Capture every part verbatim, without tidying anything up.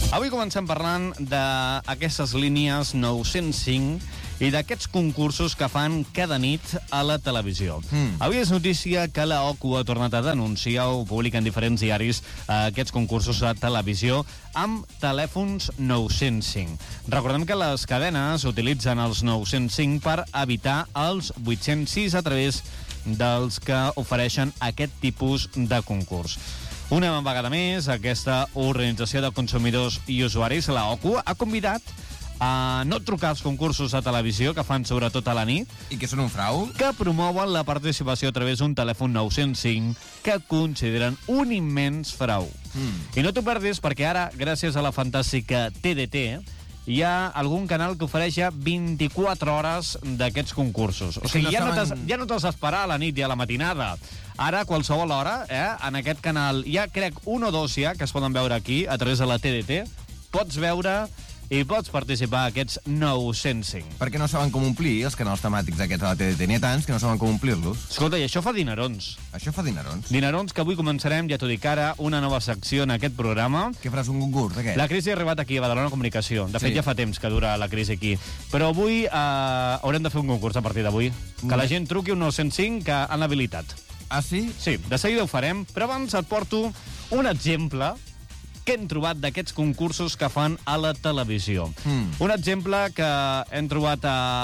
Avui comencem parlant d'aquestes línies nou-cents cinc i d'aquests concursos que fan cada nit a la televisió. Mm. Avui és notícia que la O C U ha tornat a denunciar, o publica en diferents diaris, aquests concursos a televisió amb telèfons nou-cents cinc. Recordem que les cadenes utilitzen els nou-cents cinc per evitar els vuit-cents sis a través dels que ofereixen aquest tipus de concurs. Una vegada més, aquesta organització de consumidors i usuaris, la O C U, ha convidat a no trucar als concursos de televisió que fan sobretot a la nit i que són un frau, que promouen la participació a través d'un telèfon nou-cents cinc que consideren un immens frau. Mm. I no t'ho perdis perquè ara, gràcies a la fantàstica T D T, hi ha algun canal que ofereix ja vint-i-quatre hores d'aquests concursos. O sigui, ja no t'has ja no t'has d'esperar a la nit i a la matinada. Ara, a qualsevol hora, eh, en aquest canal, ja crec un o dos ja, que es poden veure aquí, a través de la T D T, pots veure i pots participar a aquests nou-cents cinc. Perquè no saben com omplir els canals temàtics aquests a la T D T. N'hi ha tants que no saben com omplir-los. Escolta, i això fa dinerons. Això fa dinerons. Dinerons que avui començarem, ja t'ho dic ara, una nova secció en aquest programa. Què faràs, un concurs, de què? La crisi ha arribat aquí, a Badalona Comunicació. De fet, sí. Ja fa temps que dura la crisi aquí. Però avui eh, haurem de fer un concurs a partir d'avui. Que la gent truqui un nou-cents cinc que han habilitat. Ah, sí? Sí, de seguida ho farem, però abans et porto un exemple que hem trobat d'aquests concursos que fan a la televisió. Mm. Un exemple que hem trobat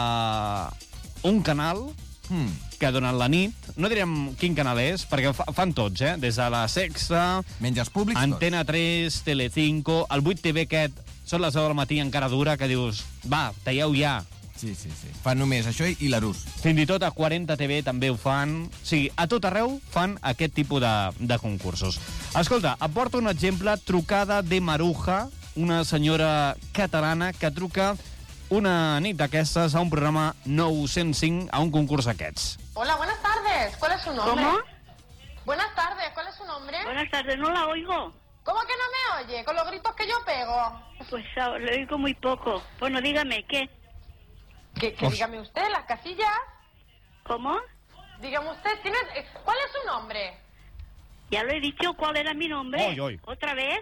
a un canal mm. que durant la nit, no direm quin canal és, perquè fa, fan tots, eh? Des de la Sexta, menys els públics, Antena tres, Telecinco, el vuit T V aquest, són les deu del matí encara dura, que dius, va, talleu ja. Sí, sí, sí. Fan només això i l'Arús. Fins i tot a quaranta T V també ho fan. O sigui, a tot arreu fan aquest tipus de, de concursos. Escolta, et porto un exemple, trucada de Maruja, una senyora catalana que truca una nit d'aquestes a un programa nou-cents cinc, a un concurs d'aquests. Hola, buenas tardes. ¿Cuál es su nombre? ¿Cómo? Buenas tardes. ¿Cuál es su nombre? Buenas tardes, no la oigo. ¿Cómo que no me oye? Con los gritos que yo pego. Pues ah, le oigo muy poco. Bueno, dígame, ¿qué? Que, que dígame usted, las casillas. ¿Cómo? Dígame usted, ¿tiene, ¿cuál es su nombre? Ya lo he dicho, ¿cuál era mi nombre? Oy, oy. ¿Otra vez?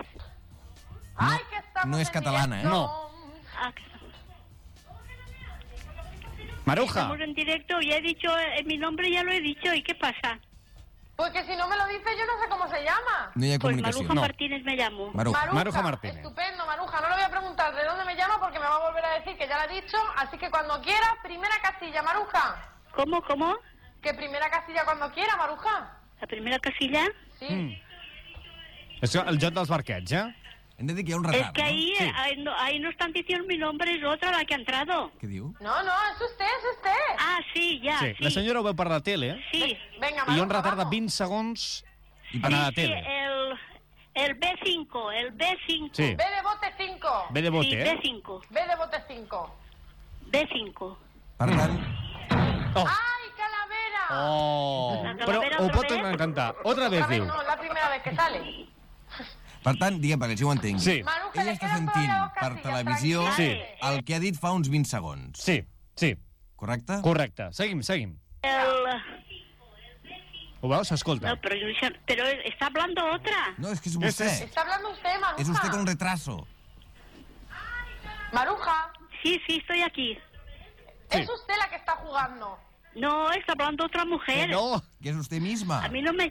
No, Ay, que estamos no es catalana, ¿eh? No. Ah, Maruja. Estamos en directo, ya he dicho eh, mi nombre, ya lo he dicho, ¿y qué pasa? Porque si no me lo dice yo no sé cómo se llama. No hi ha Pues comunicació. Maruja No. Martínez me llamo. Maruja. Maruja, Maruja Martínez. Estupendo, Maruja. No le voy a preguntar de dónde me llama porque me va a volver a decir que ya lo ha dicho. Así que cuando quiera, primera casilla, Maruja. ¿Cómo, cómo? Que primera casilla cuando quiera, Maruja. ¿La primera casilla? Sí. Mm. És el joc dels barquets, eh? Hem de dir que hi ha un Es retard, que ahí, Sí. eh, ahí, no, ahí no están diciendo mi nombre, es otra la que ha entrado. no? Què diu? No, no, es usted, es usted. Ah, sí, ya, Sí. sí. La senyora ho veu per la tele, Sí, Venga, i Maruja, hi ha un retard de vamos. vint segons I en per... la sí, tele. el, el B cinco, el B cinco. Sí. B de bote cinco. Ve de bote, Sí, eh? B cinco, B de bote cinco. B cinco. Per tant, Oh. ¡Ay, calavera! Oh. La Però calavera ho otra pot vez? tornar a cantar. Otra vez, Otra vez diu. no, es la primera vez que sale. per tant, diguem, perquè si ho entenc. Sí. Maruja, Ella le està quedan sentint todavía dos per casillas, televisió tranquila. Sí. el que ha dit fa uns vint segons. Sí, sí, Correcte? correcte. Seguim, seguim. El... Ho veus? Escolta. No, pero, yo ya- pero está hablando otra. No, és que és Este vostè. és- Está hablando usted, Maruja. És usted con retraso. Maruja, Sí, sí, estoy aquí. Sí. es usted la que está jugando. No, está hablando otra Que mujer. no. Que és usted misma. A mí no me...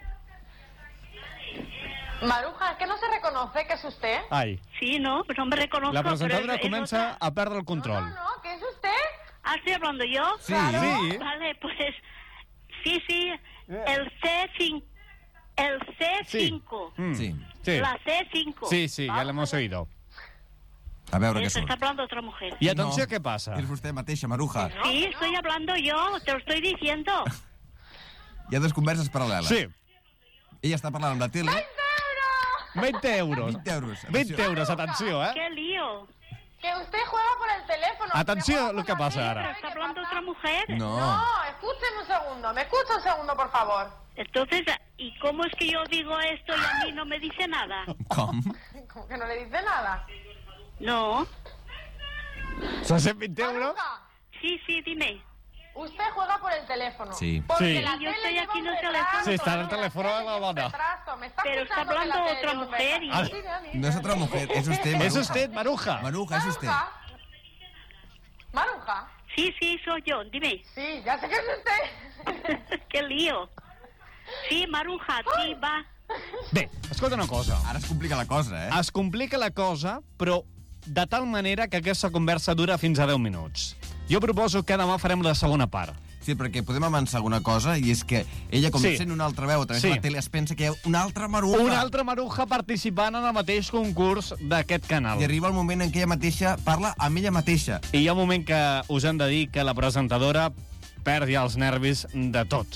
Maruja, es que no se reconoce que es usted. Ai. Sí, no, pues no me reconozco. La pero presentadora es- es comença otra. a perdre el No, control. no, no, que es usted. Ah, ¿estoy hablando yo? Sí. Sí. Vale, pues... Sí, sí, el C cinco. El C cinco. Mm. Sí. Sí. La C cinco. Sí, sí, ya lo hemos oído. A veure què Eso, surt. está hablando otra mujer. I atenció, No, què passa? És vostè mateixa, Maruja. Sí, estoy hablando yo, te lo estoy diciendo. Hi ha dues converses paral·leles. Sí, Ella està parlant amb la tele. vint euros. vint euros. vint euros, atenció, eh? ¡Qué lío! Que usted juega por el teléfono. Atención que juega lo por que la pasa tele, ahora. ¿sabe ¿Está qué hablando pasa? otra mujer? No. No, escúcheme un segundo. ¿Me escucha un segundo, por favor? Entonces, ¿y cómo es que yo digo esto y a mí no me dice nada? Com? Como que no le dice nada. No. Són cent vint euros? Maruja, Sí, sí, dime. usted juega por el teléfono. Sí. Porque Sí. la Yo tele estoy lleva aquí un en el retraso, teléfono. Sí, está en el la teléfono tele de la lleva un dona. retraso. ¿Me está Pero está escuchando que la hablando tele otra lleva un mujer y- retraso? Sí, Dani. No es otra mujer, es usted, Maruja. ¿Es usted, Maruja? Maruja, es usted. Maruja. Maruja. Sí, sí, soy yo, dime. Sí, ya sé que es usted. Qué lío. Sí, Maruja, sí, va. Bé, escolta una cosa. Ara es complica la cosa, eh? Es complica la cosa, però de tal manera que aquesta conversa dura fins a deu minuts. Jo proposo que demà farem la segona part. Sí, perquè podem avançar alguna cosa, i és que ella, com Sí. sent una altra veu a través Sí. de la tele, es pensa que hi ha una altra Maruja. Una altra Maruja participant en el mateix concurs d'aquest canal. I arriba el moment en què ella mateixa parla amb ella mateixa. I hi ha un moment que us hem de dir que la presentadora perd ja els nervis de tot.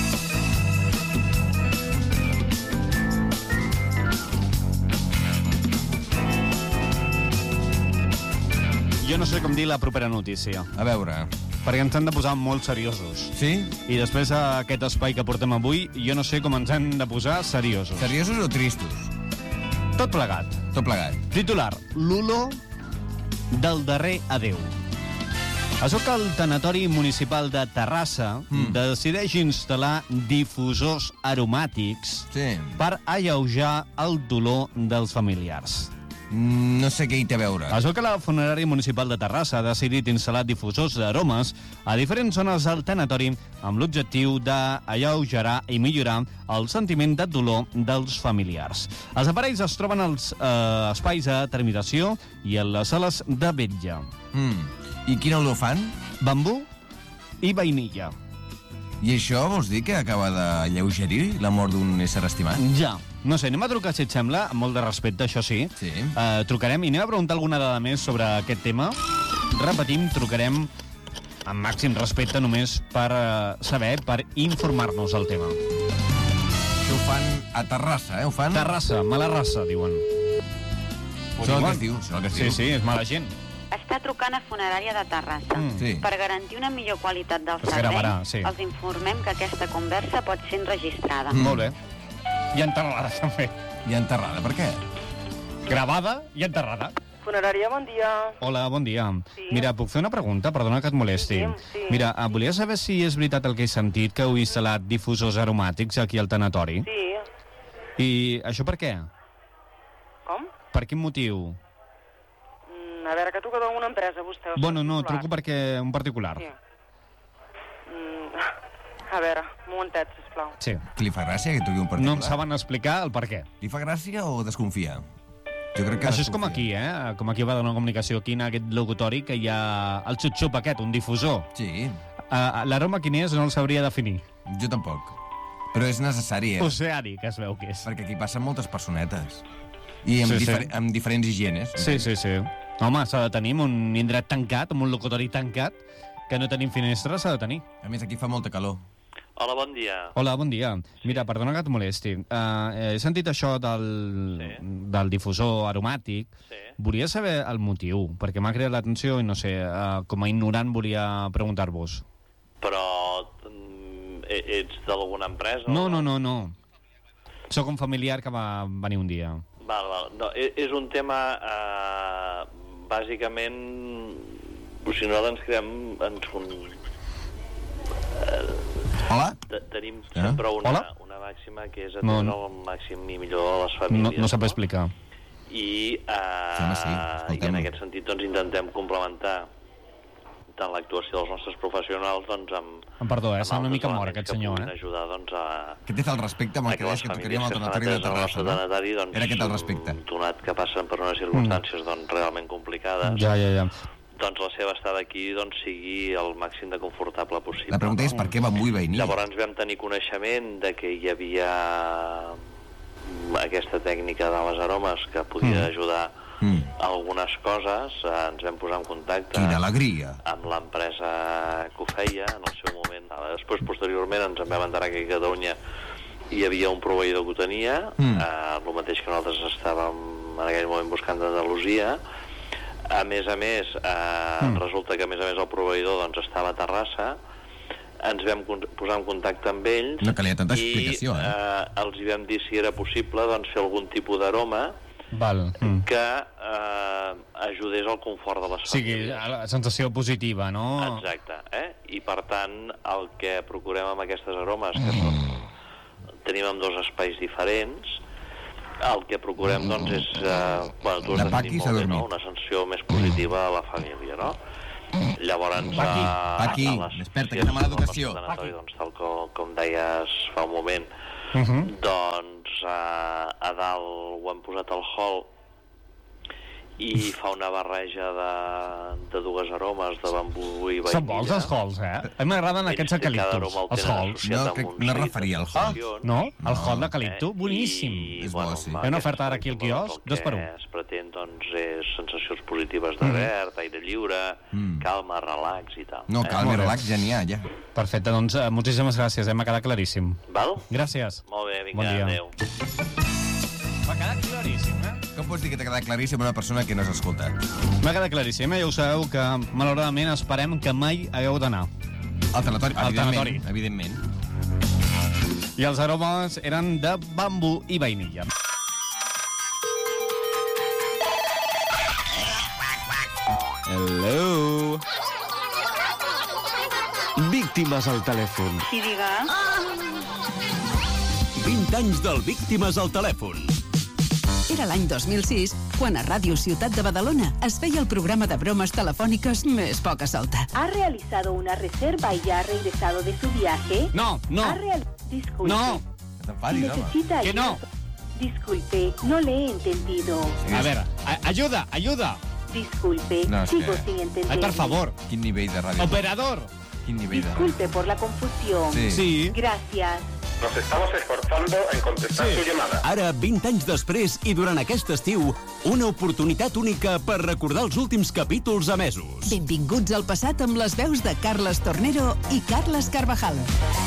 Jo no sé com dir la propera notícia, A veure... perquè ens hem de posar molt seriosos. Sí? I després d'aquest espai que portem avui, jo no sé com ens hem de posar seriosos. Seriosos o tristos? Tot plegat. Tot plegat. Titular: l'olor del darrer adeu. Això que el Tanatori Municipal de Terrassa mm. decideix instal·lar difusors aromàtics Sí. per alleujar el dolor dels familiars. Mm, no sé què hi té a veure. Això que la Funerària Municipal de Terrassa ha decidit instal·lar difusors d'aromes a diferents zones del tanatori amb l'objectiu d'alleugerar i millorar el sentiment de dolor dels familiars. Els aparells es troben als eh, espais de terminació i a les sales de vetlla. Mm. I quina olor fan? Bambú i vainilla. I això vols dir que acaba de lleugerir la mort d'un ésser estimat? Ja. No sé, anem a trucar, si et sembla, amb molt de respecte, això sí. Sí. Uh, trucarem i anem a preguntar alguna dada més sobre aquest tema. Repetim, trucarem amb màxim respecte només per uh, saber, per informar-nos del tema. Això ho fan a Terrassa, eh? Ho fan... Terrassa, mala raça, diuen. Això és el que es diu. Això és el que es Sí, diu. sí, és mala gent. Està trucant a Funerària de Terrassa. Mm. Sí. Per garantir una millor qualitat del Es servei, gravarà, sí. els informem que aquesta conversa pot ser enregistrada. Mm. Molt bé. I enterrada, també. I enterrada, per què? Gravada i enterrada. Funerària, bon dia. Hola, bon dia. Sí. Mira, puc fer una pregunta? Perdona que et molesti. Sí, sí. Mira, eh, volia saber si és veritat el que he sentit, que heu instal·lat difusors aromàtics aquí al tanatori. Sí. I això per què? Com? Per quin motiu? Mm, a veure, que truca d'alguna empresa, vostè. o Bueno, no, particular? truco perquè un particular. Sí. Mm, a veure, un momentet, sisplau. Sí. Que li fa gràcia que truqui un No particular? em saben explicar el per què. Li fa gràcia o desconfia? Jo crec que Això és com desconfia. aquí, eh? Com aquí va donar comunicació, aquí en aquest locutori, que hi ha el xup-xup aquest, un difusor. Sí, Uh, L'aroma quin és no el sabria definir. jo tampoc. Però és necessari, eh? Oceànic, es veu que és. Perquè aquí passen moltes personetes. I amb, Sí, sí. difer amb diferents higienes. Sí, sí, sí. Home, s'ha de tenir un indret tancat, amb un locutori tancat, que no tenim finestres, s'ha de tenir. A més, aquí fa molta calor. Hola, bon dia. Hola, bon dia. Mira, perdona que et molesti. Uh, he sentit això del, Sí. del difusor aromàtic. Sí. Volia saber el motiu, perquè m'ha creat l'atenció i no sé, uh, com a ignorant volia preguntar-vos. Però mm, e- ets d'alguna empresa? o- No, no, no, no. Sóc un familiar que va venir un dia. Val, val. No, e- és un tema, eh, bàsicament, o sigui, nosaltres ens creem... Ens, un, Hola? te- tenim Eh? sempre una, Hola? una màxima que és No, atendre no. al màxim i millor a les No, famílies. no sap explicar. I, eh, Sí, home, sí, i escoltem. en aquest sentit doncs, intentem complementar tant l'actuació dels nostres professionals doncs, amb, Em perdó, eh? amb Està una altres mica mort, elements aquest que senyor, puguin eh? ajudar doncs, a, Què té el respecte amb el a que que deies les que tocaríem al famílies que estan tanatori de ateses al nostre Terrassa, no? tanatari, doncs, Era aquest el respecte. donat que passen per unes circumstàncies doncs, realment complicades, Ja, ja, ja. doncs la seva estada aquí doncs, sigui el màxim de confortable possible. La pregunta és per què bambú i vainilla? Llavors vam tenir coneixement de que hi havia mm, aquesta tècnica de les aromes que podia Mm. ajudar Mm. algunes coses, eh, ens vam posar en contacte Quina alegria. amb l'empresa que ho feia en el seu moment. Després, posteriorment, ens en vam enterar que a Catalunya hi havia un proveïdor que ho tenia, Mm. eh, el mateix que nosaltres estàvem en aquell moment buscant d'Andalusia. A més a més, eh, Mm. resulta que a més a més el proveïdor doncs, estava a Terrassa, ens vam con- posar en contacte amb ells No calia tanta i explicació, eh? eh, els hi vam dir si era possible doncs, fer algun tipus d'aroma Val. Mm. que eh, ajudés al confort de les O sigui, famílies. la sensació positiva, no? Exacte, eh? I per tant, el que procurem amb aquestes aromes, que són, tenim amb dos espais diferents, el que procurem, doncs, és... Eh, bueno, tu La has Paqui dit s'ha molt bé, dormit. no? Una sensació més positiva a la família, no? Llavors, Paqui, a, Paqui, a les desperta, que associacions és una mala del nostre educació. tanatori, doncs, tal com, com deies fa un moment, Uh -huh. doncs a, a dalt ho hem posat al hall i fa una barreja de, de dues aromes, de bambú i vainilla. Són bons els halls, eh? A mi m'agraden aquests eucaliptus, els halls. No, crec- no referia al hall. No? El No. hall d'eucaliptu, boníssim. I, És bueno, bo, sí. amb Hi ha una oferta aquests ara aquí al aromes, quiosc, el dos per un. que es pretén, doncs, és sensacions positives de verd, aire lliure, Mm. calma, relax i tal. No, eh? calma, relax, ja n'hi ha, ja. Perfecte, doncs eh, moltíssimes gràcies, eh? M'ha quedat claríssim. Val? Gràcies. Molt bé, vinga, Bon dia. adéu. M'ha quedat claríssim, eh? Com pots dir que t'ha quedat claríssim una persona que no has escoltat? M'ha quedat claríssim, eh? Ja ho sabeu que, malauradament, esperem que mai hagueu d'anar. Al tanatori, Al evidentment. tanatori. Evidentment. I els aromes eren de bambú i vainilla. Hello. Víctimes al telèfon. Sí, diga. vint anys del Víctimes al telèfon. Era l'any dos mil sis, quan a Ràdio Ciutat de Badalona es feia el programa de bromes telefòniques més poca solta. ¿Ha realizado una reserva y ya ha regresado de su viaje? No, no. ¿Ha real... Disculpe. No. No t'enfadis, home. Necesita Que no. ayuda. Disculpe, no le he entendido. A veure, a ayuda, ayuda. Disculpe, No, és sigo que- sin entender. Ai, per favor. Quin nivell de ràdio. Operador. Quin nivell de ràdio. Disculpe por la confusión. Sí. Sí. Gracias. Nos estamos esforzando en contestar Sí. su llamada. Ara, vint anys després i durant aquest estiu, una oportunitat única per recordar els últims capítols emesos. Benvinguts al passat amb les veus de Carles Tornero i Carles Carvajal.